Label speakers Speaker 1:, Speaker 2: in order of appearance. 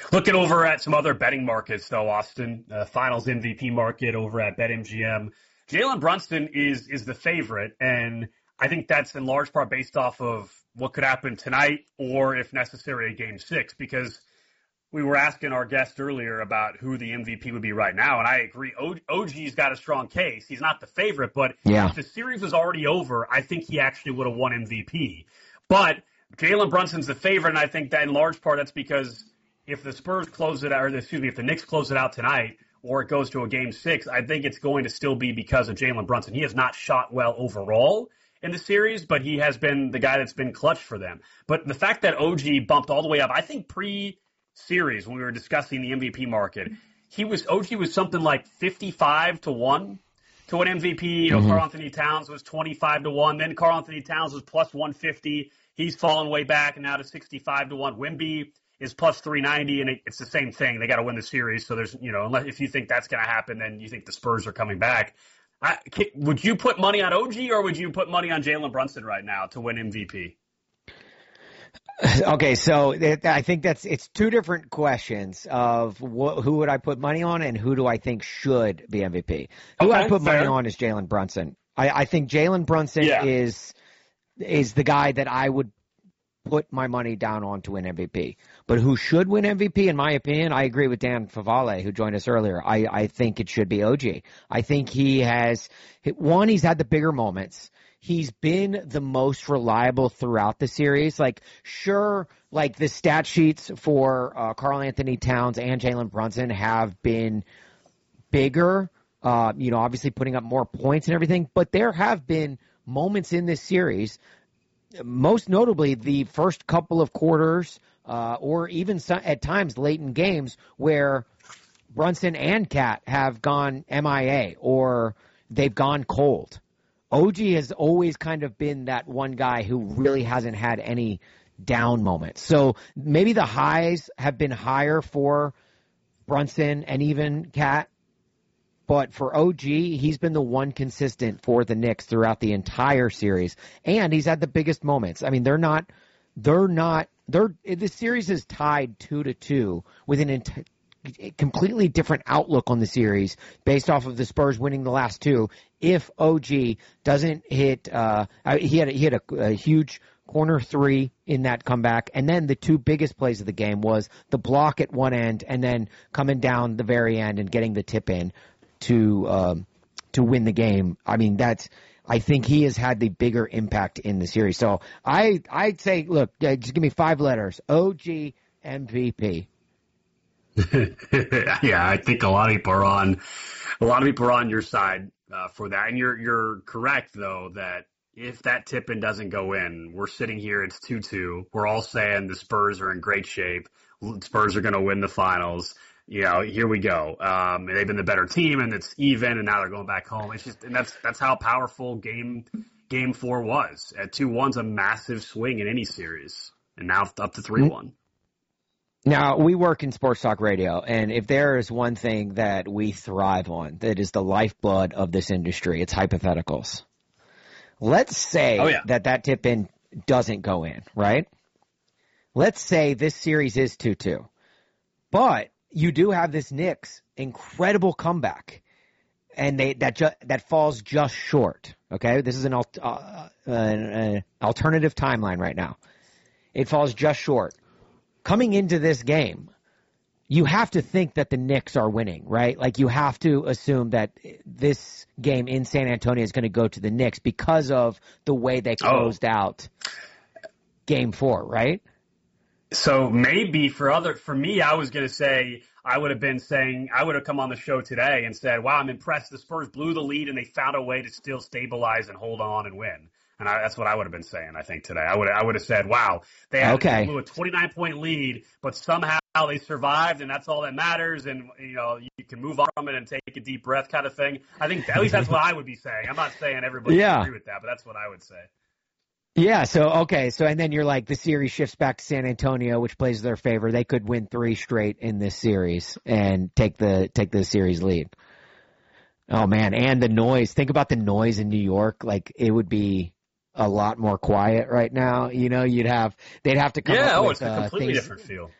Speaker 1: Looking over at some other betting markets, though, Austin, Finals MVP market over at BetMGM, Jalen Brunson is the favorite, and I think that's in large part based off of what could happen tonight, or if necessary, a Game 6. Because we were asking our guest earlier about who the MVP would be right now, and I agree. OG's got a strong case. He's not the favorite, but if the series was already over, I think he actually would have won MVP. But Jalen Brunson's the favorite, and I think that in large part that's because if the Spurs close it out, or excuse me, if the Knicks close it out tonight, or it goes to a Game 6, I think it's going to still be because of Jalen Brunson. He has not shot well overall in the series, but he has been the guy that's been clutch for them. But the fact that OG bumped all the way up, I think pre-series when we were discussing the MVP market, OG was something like 55-1 to win MVP. You know, Karl Anthony Towns was 25-1. Then Karl Anthony Towns was plus 150. He's fallen way back and now to 65-1. Wemby is plus 390, and it's the same thing. They got to win the series. So there's, unless if you think that's going to happen, then you think the Spurs are coming back. Would you put money on OG or would you put money on Jalen Brunson right now to win MVP?
Speaker 2: Okay, so I think it's two different questions of who would I put money on and who do I think should be MVP. Who I put money on is Jalen Brunson. I think Jalen Brunson is the guy that I would put my money down on to win MVP. But who should win MVP, in my opinion, I agree with Dan Favale, who joined us earlier. I think it should be OG. I think he's had the bigger moments. He's been the most reliable throughout the series. Like, sure, like the stat sheets for Karl Anthony Towns and Jalen Brunson have been bigger, obviously putting up more points and everything, but there have been moments in this series, most notably the first couple of quarters, or even at times late in games, where Brunson and Cat have gone MIA or they've gone cold. OG has always kind of been that one guy who really hasn't had any down moments. So maybe the highs have been higher for Brunson and even Cat, but for OG, he's been the one consistent for the Knicks throughout the entire series, and he's had the biggest moments. I mean, this series is tied 2-2 with a completely different outlook on the series based off of the Spurs winning the last two. If OG doesn't hit, he had a huge corner three in that comeback, and then the two biggest plays of the game was the block at one end and then coming down the very end and getting the tip in to win the game. I mean, I think he has had the bigger impact in the series. So I'd say, look, just give me 5 letters. OG MVP.
Speaker 1: Yeah, I think a lot of people are on your side for that. And you're correct, though, that if that tip-in doesn't go in, we're sitting here, it's 2-2. We're all saying the Spurs are in great shape. Spurs are going to win the finals. Here we go. They've been the better team, and it's even, and now they're going back home. It's just, and that's how powerful game 4 was. At 2-1's a massive swing in any series, and now up to 3-1.
Speaker 2: Now, we work in sports talk radio, and if there is one thing that we thrive on, that is the lifeblood of this industry, it's hypotheticals. Let's say that tip-in doesn't go in, right? Let's say this series is 2-2, but you do have this Knicks incredible comeback, and that falls just short. Okay, this is an alternative timeline right now. It falls just short. Coming into this game, you have to think that the Knicks are winning, right? Like, you have to assume that this game in San Antonio is going to go to the Knicks because of the way they closed out Game 4, right?
Speaker 1: So maybe for me, I was going to say, I would have come on the show today and said, wow, I'm impressed. The Spurs blew the lead and they found a way to still stabilize and hold on and win. And that's what I would have been saying, I think, today. I would have said, wow, they blew a 29-point lead, but somehow they survived, and that's all that matters. And, you can move on from it and take a deep breath kind of thing. I think at least that's what I would be saying. I'm not saying everybody would agree with that, but that's what I would say.
Speaker 2: Yeah, and then you're like, the series shifts back to San Antonio, which plays their favor. They could win 3 straight in this series and take the series lead. Oh, man, and the noise. Think about the noise in New York. Like, it would be a lot more quiet right now. They'd have to come up with
Speaker 1: it's a completely different feel.